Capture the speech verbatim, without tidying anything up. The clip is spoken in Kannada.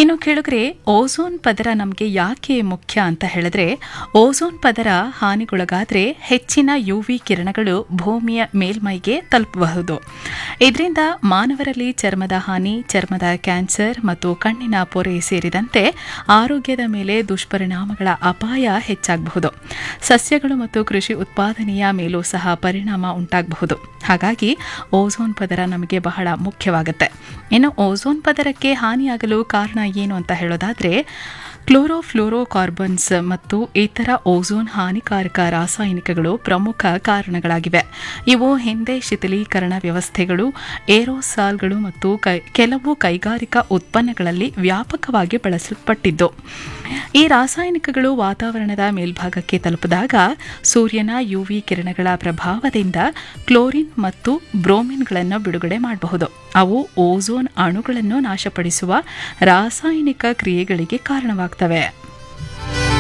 ಇನ್ನು ಕೇಳಿದ್ರೆ ಓಝೋನ್ ಪದರ ನಮಗೆ ಯಾಕೆ ಮುಖ್ಯ ಅಂತ ಹೇಳಿದ್ರೆ, ಓಝೋನ್ ಪದರ ಹಾನಿಗೊಳಗಾದ್ರೆ ಹೆಚ್ಚಿನ ಯುವಿ ಕಿರಣಗಳು ಭೂಮಿಯ ಮೇಲ್ಮೈಗೆ ತಲುಪಬಹುದು. ಇದರಿಂದ ಮಾನವರಲ್ಲಿ ಚರ್ಮದ ಹಾನಿ, ಚರ್ಮದ ಕ್ಯಾನ್ಸರ್ ಮತ್ತು ಕಣ್ಣಿನ ಪೊರೆ ಸೇರಿದಂತೆ ಆರೋಗ್ಯದ ಮೇಲೆ ದುಷ್ಪರಿಣಾಮಗಳ ಅಪಾಯ ಹೆಚ್ಚಾಗಬಹುದು. ಸಸ್ಯಗಳು ಮತ್ತು ಕೃಷಿ ಉತ್ಪಾದನೆಯ ಮೇಲೂ ಸಹ ಪರಿಣಾಮ ಉಂಟಾಗಬಹುದು. ಹಾಗಾಗಿ ಓಝೋನ್ ಪದರ ನಮಗೆ ಬಹಳ ಮುಖ್ಯವಾಗುತ್ತೆ. ಇನ್ನು ಓಝೋನ್ ಪದರಕ್ಕೆ ಹಾನಿಯಾಗಲು ಕಾರಣ ಏನು ಅಂತ ಹೇಳೋದಾದ್ರೆ, ಕ್ಲೋರೋಫ್ಲೋರೋಕಾರ್ಬನ್ಸ್ ಮತ್ತು ಇತರ ಓಝೋನ್ ಹಾನಿಕಾರಕ ರಾಸಾಯನಿಕಗಳು ಪ್ರಮುಖ ಕಾರಣಗಳಾಗಿವೆ. ಇವು ಹಿಂದೆ ಶಿಥಿಲೀಕರಣ ವ್ಯವಸ್ಥೆಗಳು, ಏರೋಸಾಲ್ಗಳು ಮತ್ತು ಕೆಲವು ಕೈಗಾರಿಕಾ ಉತ್ಪನ್ನಗಳಲ್ಲಿ ವ್ಯಾಪಕವಾಗಿ ಬಳಸಲ್ಪಟ್ಟಿದ್ದು. ಈ ರಾಸಾಯನಿಕಗಳು ವಾತಾವರಣದ ಮೇಲ್ಭಾಗಕ್ಕೆ ತಲುಪಿದಾಗ ಸೂರ್ಯನ ಯುವಿ ಕಿರಣಗಳ ಪ್ರಭಾವದಿಂದ ಕ್ಲೋರಿನ್ ಮತ್ತು ಬ್ರೋಮಿನ್ಗಳನ್ನು ಬಿಡುಗಡೆ ಮಾಡಬಹುದು. ಅವು ಓಝೋನ್ ಅಣುಗಳನ್ನು ನಾಶಪಡಿಸುವ ರಾಸಾಯನಿಕ ಕ್ರಿಯೆಗಳಿಗೆ ಕಾರಣವಾಗ್ತವೆ.